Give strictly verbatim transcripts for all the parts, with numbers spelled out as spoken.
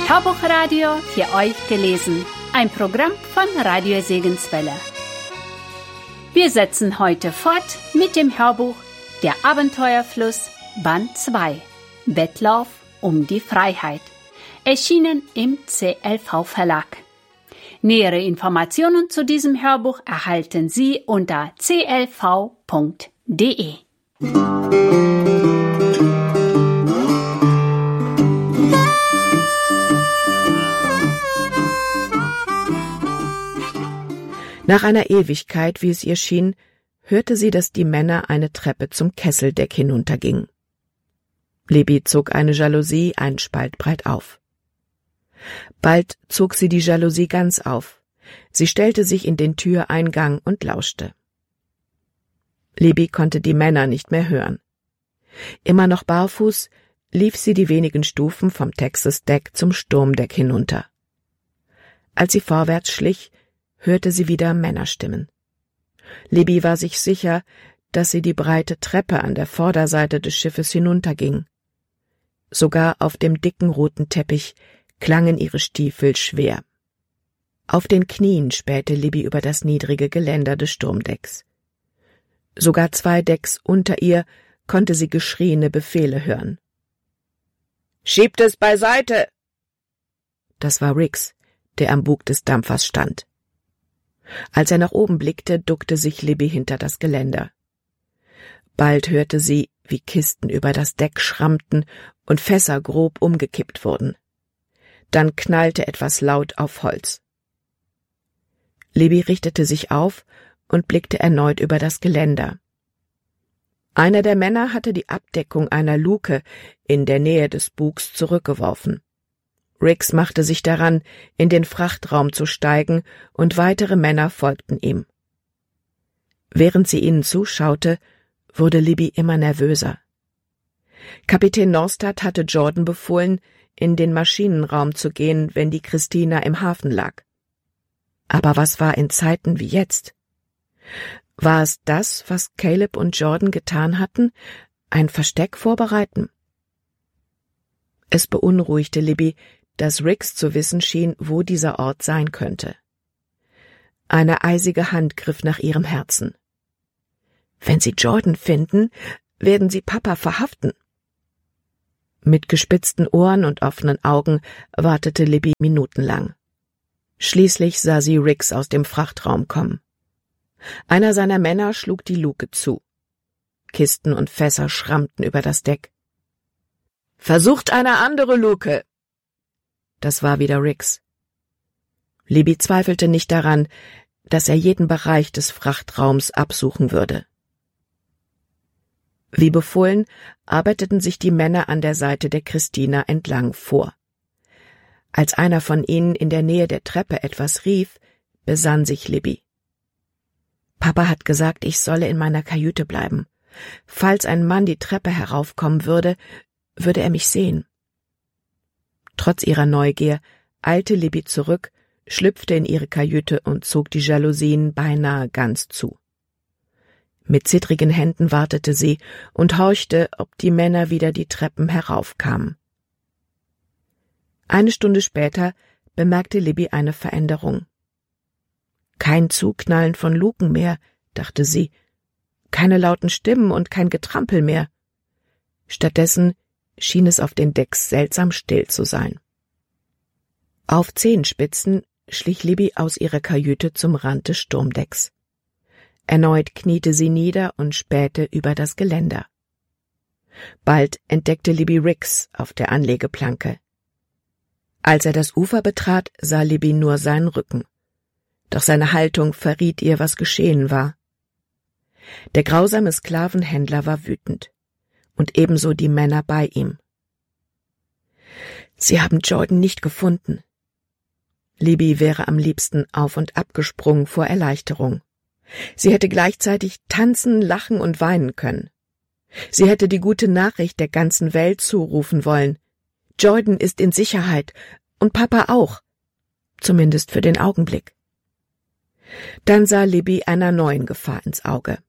Hörbuchradio für euch gelesen. Ein Programm von Radio Segenswelle. Wir setzen heute fort mit dem Hörbuch Der Abenteuerfluss Band zwei. Wettlauf um die Freiheit. Erschienen im C L V Verlag. Nähere Informationen zu diesem Hörbuch erhalten Sie unter c l v punkt d e. Nach einer Ewigkeit, wie es ihr schien, hörte sie, dass die Männer eine Treppe zum Kesseldeck hinuntergingen. Libby zog eine Jalousie einen Spalt breit auf. Bald zog sie die Jalousie ganz auf. Sie stellte sich in den Türeingang und lauschte. Libby konnte die Männer nicht mehr hören. Immer noch barfuß lief sie die wenigen Stufen vom Texas Deck zum Sturmdeck hinunter. Als sie vorwärts schlich, hörte sie wieder Männerstimmen. Libby war sich sicher, dass sie die breite Treppe an der Vorderseite des Schiffes hinunterging. Sogar auf dem dicken roten Teppich klangen ihre Stiefel schwer. Auf den Knien spähte Libby über das niedrige Geländer des Sturmdecks. Sogar zwei Decks unter ihr konnte sie geschrieene Befehle hören. »Schiebt es beiseite!« Das war Riggs, der am Bug des Dampfers stand. Als er nach oben blickte, duckte sich Libby hinter das Geländer. Bald hörte sie, wie Kisten über das Deck schrammten und Fässer grob umgekippt wurden. Dann knallte etwas laut auf Holz. Libby richtete sich auf und blickte erneut über das Geländer. Einer der Männer hatte die Abdeckung einer Luke in der Nähe des Bugs zurückgeworfen. Riggs machte sich daran, in den Frachtraum zu steigen, und weitere Männer folgten ihm. Während sie ihnen zuschaute, wurde Libby immer nervöser. Kapitän Norstad hatte Jordan befohlen, in den Maschinenraum zu gehen, wenn die Christina im Hafen lag. Aber was war in Zeiten wie jetzt? War es das, was Caleb und Jordan getan hatten, ein Versteck vorbereiten? Es beunruhigte Libby, dass Riggs zu wissen schien, wo dieser Ort sein könnte. Eine eisige Hand griff nach ihrem Herzen. Wenn sie Jordan finden, werden sie Papa verhaften. Mit gespitzten Ohren und offenen Augen wartete Libby minutenlang. Schließlich sah sie Riggs aus dem Frachtraum kommen. Einer seiner Männer schlug die Luke zu. Kisten und Fässer schrammten über das Deck. »Versucht eine andere Luke!« Das war wieder Riggs. Libby zweifelte nicht daran, dass er jeden Bereich des Frachtraums absuchen würde. Wie befohlen, arbeiteten sich die Männer an der Seite der Christina entlang vor. Als einer von ihnen in der Nähe der Treppe etwas rief, besann sich Libby. »Papa hat gesagt, ich solle in meiner Kajüte bleiben. Falls ein Mann die Treppe heraufkommen würde, würde er mich sehen.« Trotz ihrer Neugier eilte Libby zurück, schlüpfte in ihre Kajüte und zog die Jalousien beinahe ganz zu. Mit zittrigen Händen wartete sie und horchte, ob die Männer wieder die Treppen heraufkamen. Eine Stunde später bemerkte Libby eine Veränderung. Kein Zuknallen von Luken mehr, dachte sie, keine lauten Stimmen und kein Getrampel mehr. Stattdessen schien es auf den Decks seltsam still zu sein. Auf Zehenspitzen schlich Libby aus ihrer Kajüte zum Rand des Sturmdecks. Erneut kniete sie nieder und spähte über das Geländer. Bald entdeckte Libby Riggs auf der Anlegeplanke. Als er das Ufer betrat, sah Libby nur seinen Rücken. Doch seine Haltung verriet ihr, was geschehen war. Der grausame Sklavenhändler war wütend. Und ebenso die Männer bei ihm. Sie haben Jordan nicht gefunden. Libby wäre am liebsten auf und ab gesprungen vor Erleichterung. Sie hätte gleichzeitig tanzen, lachen und weinen können. Sie hätte die gute Nachricht der ganzen Welt zurufen wollen. Jordan ist in Sicherheit und Papa auch. Zumindest für den Augenblick. Dann sah Libby einer neuen Gefahr ins Auge.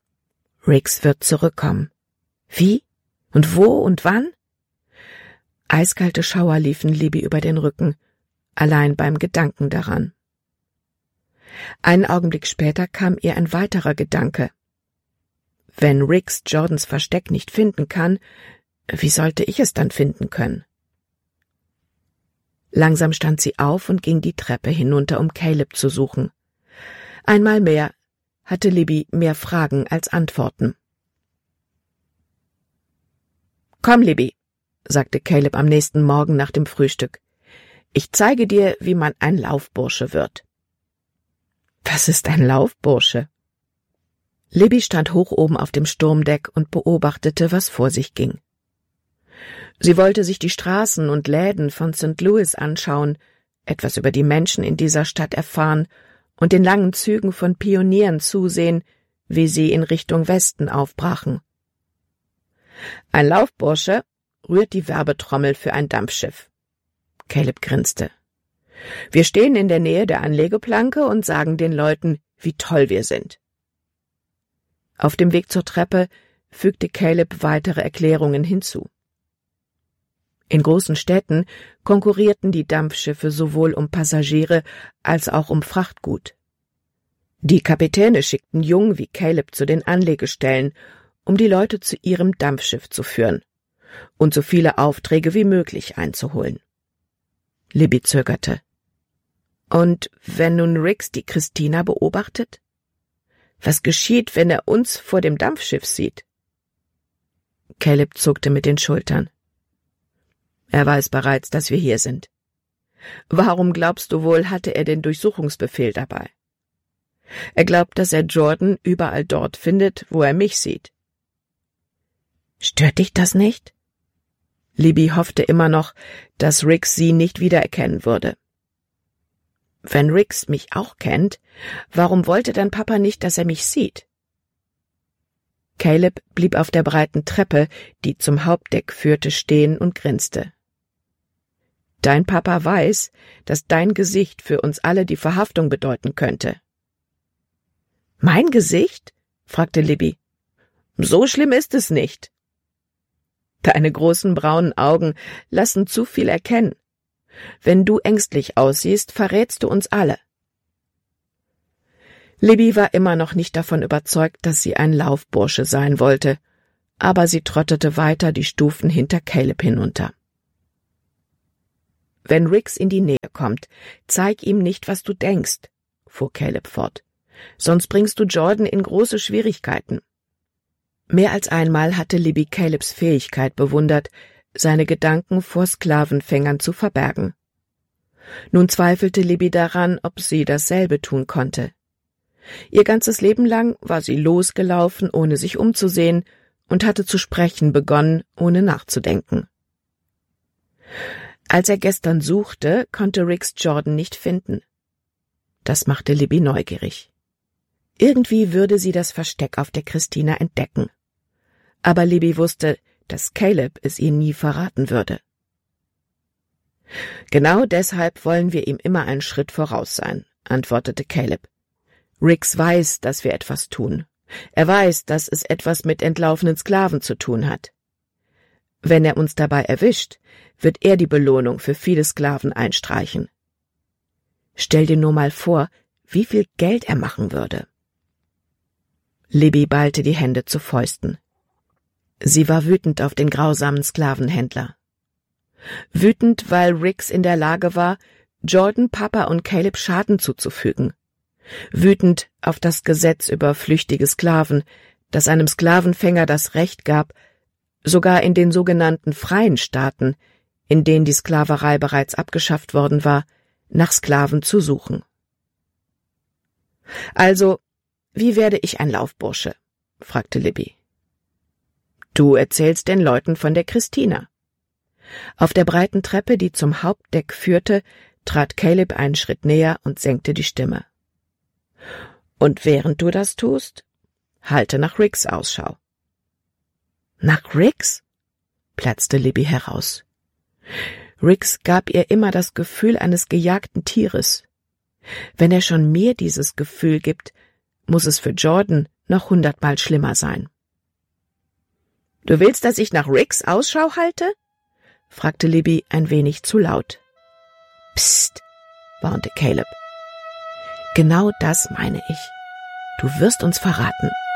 Riggs wird zurückkommen. Wie? Und wo und wann? Eiskalte Schauer liefen Libby über den Rücken, allein beim Gedanken daran. Einen Augenblick später kam ihr ein weiterer Gedanke. Wenn Riggs Jordans Versteck nicht finden kann, wie sollte ich es dann finden können? Langsam stand sie auf und ging die Treppe hinunter, um Caleb zu suchen. Einmal mehr hatte Libby mehr Fragen als Antworten. »Komm, Libby«, sagte Caleb am nächsten Morgen nach dem Frühstück. »Ich zeige dir, wie man ein Laufbursche wird.« »Was ist ein Laufbursche?« Libby stand hoch oben auf dem Sturmdeck und beobachtete, was vor sich ging. Sie wollte sich die Straßen und Läden von Sankt Louis anschauen, etwas über die Menschen in dieser Stadt erfahren und den langen Zügen von Pionieren zusehen, wie sie in Richtung Westen aufbrachen. Ein Laufbursche rührt die Werbetrommel für ein Dampfschiff. Caleb grinste. Wir stehen in der Nähe der Anlegeplanke und sagen den Leuten, wie toll wir sind. Auf dem Weg zur Treppe fügte Caleb weitere Erklärungen hinzu. In großen Städten konkurrierten die Dampfschiffe sowohl um Passagiere als auch um Frachtgut. Die Kapitäne schickten Jungen wie Caleb zu den Anlegestellen, um die Leute zu ihrem Dampfschiff zu führen und so viele Aufträge wie möglich einzuholen. Libby zögerte. Und wenn nun Riggs die Christina beobachtet? Was geschieht, wenn er uns vor dem Dampfschiff sieht? Caleb zuckte mit den Schultern. Er weiß bereits, dass wir hier sind. Warum glaubst du wohl, hatte er den Durchsuchungsbefehl dabei? Er glaubt, dass er Jordan überall dort findet, wo er mich sieht. Stört dich das nicht? Libby hoffte immer noch, dass Riggs sie nicht wiedererkennen würde. Wenn Riggs mich auch kennt, warum wollte dann Papa nicht, dass er mich sieht? Caleb blieb auf der breiten Treppe, die zum Hauptdeck führte, stehen und grinste. Dein Papa weiß, dass dein Gesicht für uns alle die Verhaftung bedeuten könnte. Mein Gesicht? Fragte Libby. So schlimm ist es nicht. Deine großen braunen Augen lassen zu viel erkennen. Wenn du ängstlich aussiehst, verrätst du uns alle. Libby war immer noch nicht davon überzeugt, dass sie ein Laufbursche sein wollte, aber sie trottete weiter die Stufen hinter Caleb hinunter. Wenn Riggs in die Nähe kommt, zeig ihm nicht, was du denkst, fuhr Caleb fort, sonst bringst du Jordan in große Schwierigkeiten. Mehr als einmal hatte Libby Calebs Fähigkeit bewundert, seine Gedanken vor Sklavenfängern zu verbergen. Nun zweifelte Libby daran, ob sie dasselbe tun konnte. Ihr ganzes Leben lang war sie losgelaufen, ohne sich umzusehen, und hatte zu sprechen begonnen, ohne nachzudenken. Als er gestern suchte, konnte Riggs Jordan nicht finden. Das machte Libby neugierig. Irgendwie würde sie das Versteck auf der Christina entdecken. Aber Libby wusste, dass Caleb es ihr nie verraten würde. Genau deshalb wollen wir ihm immer einen Schritt voraus sein, antwortete Caleb. Riggs weiß, dass wir etwas tun. Er weiß, dass es etwas mit entlaufenen Sklaven zu tun hat. Wenn er uns dabei erwischt, wird er die Belohnung für viele Sklaven einstreichen. Stell dir nur mal vor, wie viel Geld er machen würde. Libby ballte die Hände zu Fäusten. Sie war wütend auf den grausamen Sklavenhändler. Wütend, weil Riggs in der Lage war, Jordan, Papa und Caleb Schaden zuzufügen. Wütend auf das Gesetz über flüchtige Sklaven, das einem Sklavenfänger das Recht gab, sogar in den sogenannten freien Staaten, in denen die Sklaverei bereits abgeschafft worden war, nach Sklaven zu suchen. Also, wie werde ich ein Laufbursche? Fragte Libby. Du erzählst den Leuten von der Christina. Auf der breiten Treppe, die zum Hauptdeck führte, trat Caleb einen Schritt näher und senkte die Stimme. Und während du das tust, halte nach Riggs Ausschau. Nach Riggs? Platzte Libby heraus. Riggs gab ihr immer das Gefühl eines gejagten Tieres. Wenn er schon mir dieses Gefühl gibt, muss es für Jordan noch hundertmal schlimmer sein. Du willst, dass ich nach Riggs Ausschau halte? fragte Libby ein wenig zu laut. Psst, warnte Caleb. Genau das meine ich. Du wirst uns verraten.